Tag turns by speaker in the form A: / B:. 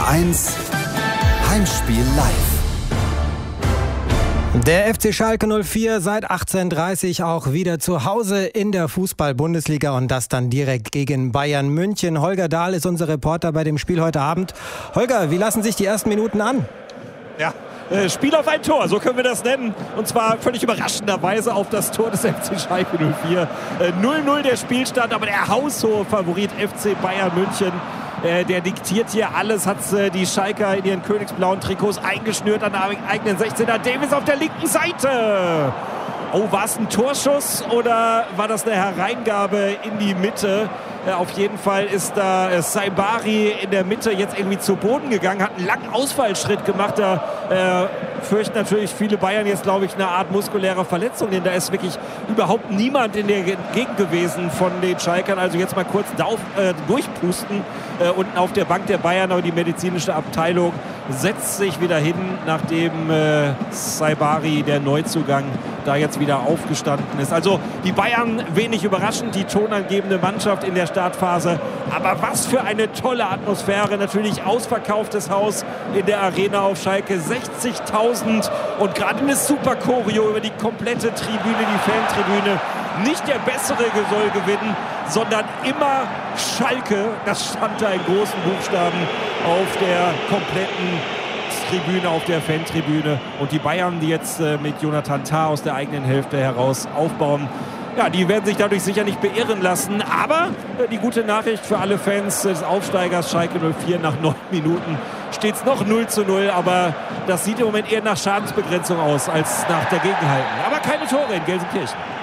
A: 1 Heimspiel live.
B: Der FC Schalke 04 seit 18:30 auch wieder zu Hause in der Fußball-Bundesliga und das dann direkt gegen Bayern München. Holger Dahl ist unser Reporter bei dem Spiel heute Abend. Holger, wie lassen sich die ersten Minuten an?
C: Ja, Spiel auf ein Tor, so können wir das nennen. Und zwar völlig überraschenderweise auf das Tor des FC Schalke 04. 0-0 der Spielstand, aber der haushohe Favorit FC Bayern München. Der diktiert hier alles, hat die Schalker in ihren königsblauen Trikots eingeschnürt an der eigenen 16er. Davis auf der linken Seite. Oh, war es ein Torschuss oder war das eine Hereingabe in die Mitte? Auf jeden Fall ist da Saibari in der Mitte jetzt irgendwie zu Boden gegangen, hat einen langen Ausfallschritt gemacht. Da fürchten natürlich viele Bayern jetzt, glaube ich, eine Art muskuläre Verletzung, denn da ist wirklich überhaupt niemand in der Gegend gewesen von den Schalkern. Also jetzt mal kurz durchpusten. Unten auf der Bank der Bayern, aber die medizinische Abteilung setzt sich wieder hin, nachdem Saibari, der Neuzugang, da jetzt wieder aufgestanden ist. Also die Bayern wenig überraschend, die tonangebende Mannschaft in der Startphase. Aber was für eine tolle Atmosphäre. Natürlich ausverkauftes Haus in der Arena auf Schalke. 60.000 und gerade eine super Choreo über die komplette Tribüne, die Fantribüne. Nicht der Bessere soll gewinnen, sondern immer Schalke. Das stand da in großen Buchstaben auf der kompletten Tribüne, auf der Fantribüne. Und die Bayern, die jetzt mit Jonathan Tah aus der eigenen Hälfte heraus aufbauen, ja, die werden sich dadurch sicher nicht beirren lassen. Aber die gute Nachricht für alle Fans des Aufsteigers Schalke 04, nach 9 Minuten steht es noch 0:0. Aber das sieht im Moment eher nach Schadensbegrenzung aus als nach Dagegenhalten. Aber keine Tore in Gelsenkirchen.